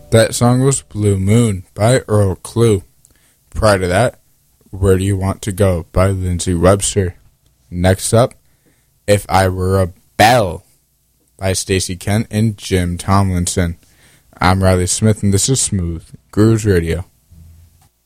That song was Blue Moon by Earl Clue. Prior to that, Where Do You Want to Go by Lindsay Webster. Next up, If I Were a Bell by Stacey Kent and Jim Tomlinson. I'm Riley Smith, and this is Smooth Grooves Radio.